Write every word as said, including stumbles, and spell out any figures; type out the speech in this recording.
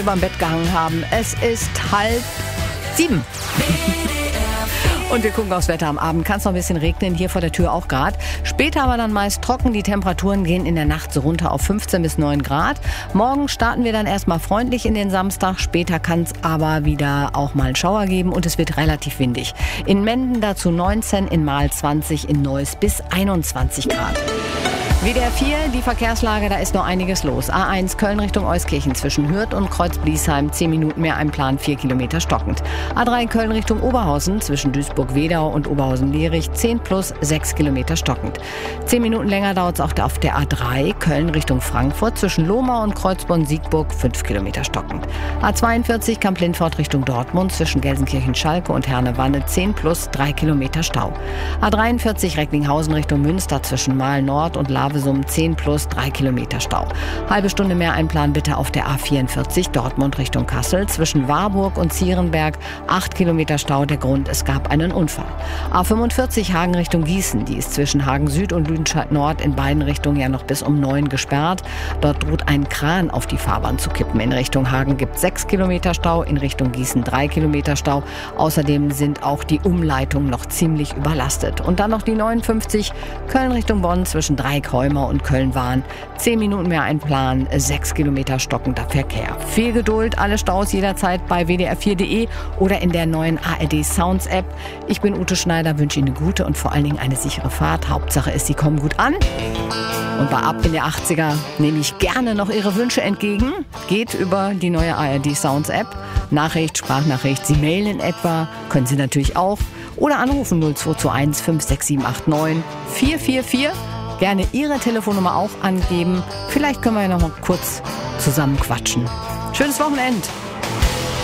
Beim Bett gehangen haben. Es ist halb sieben. Und wir gucken aufs Wetter. Am Abend kann es noch ein bisschen regnen, hier vor der Tür auch Grad. Später aber dann meist trocken. Die Temperaturen gehen in der Nacht so runter auf fünfzehn bis neun Grad. Morgen starten wir dann erstmal freundlich in den Samstag. Später kann es aber wieder auch mal einen Schauer geben und es wird relativ windig. In Menden dazu neunzehn, in Mahl zwanzig, in Neuss bis einundzwanzig Grad. W D R vier, die Verkehrslage, da ist noch einiges los. A eins Köln Richtung Euskirchen zwischen Hürth und Kreuz-Bliesheim, zehn Minuten mehr Einplan, vier Kilometer stockend. A drei Köln Richtung Oberhausen zwischen Duisburg-Wedau und Oberhausen-Lierich, zehn plus, sechs Kilometer stockend. zehn Minuten länger dauert es auch auf der A drei Köln Richtung Frankfurt zwischen Lohmau und Kreuzborn-Siegburg, fünf Kilometer stockend. A zweiundvierzig Kamp-Lindfort Richtung Dortmund zwischen Gelsenkirchen-Schalke und Herne-Wanne, zehn plus, drei Kilometer Stau. A dreiundvierzig Recklinghausen Richtung Münster zwischen Mahl-Nord und Lavesum, zehn plus, drei Kilometer Stau. Halbe Stunde mehr Einplan bitte auf der A vierundvierzig Dortmund Richtung Kassel zwischen Warburg und Zierenberg, acht Kilometer Stau. Der Grund, es gab einen Unfall. A fünfundvierzig Hagen Richtung Gießen, die ist zwischen Hagen Süd und Lüdenscheid Nord in beiden Richtungen ja noch bis um neun gesperrt. Dort droht ein Kran auf die Fahrbahn zu kippen. In Richtung Hagen gibt es sechs Kilometer Stau, in Richtung Gießen drei Kilometer Stau. Außerdem sind auch die Umleitungen noch ziemlich überlastet. Und dann noch die neunundfünfzig Köln Richtung Bonn zwischen Dreieckholm und Köln-Wahn. Zehn Minuten mehr Einplan, sechs Kilometer stockender Verkehr. Viel Geduld, alle Staus jederzeit bei w d r vier punkt d e oder in der neuen A R D Sounds App. Ich bin Ute Schneider, wünsche Ihnen eine gute und vor allen Dingen eine sichere Fahrt. Hauptsache ist, Sie kommen gut an. Und bei Ab in der achtziger nehme ich gerne noch Ihre Wünsche entgegen. Geht über die neue A R D Sounds App. Nachricht, Sprachnachricht, Sie mailen etwa, können Sie natürlich auch. Oder anrufen null zwei zwei eins fünf sechs sieben acht neun vier vier vier. Gerne Ihre Telefonnummer auch angeben. Vielleicht können wir ja noch mal kurz zusammen quatschen. Schönes Wochenende.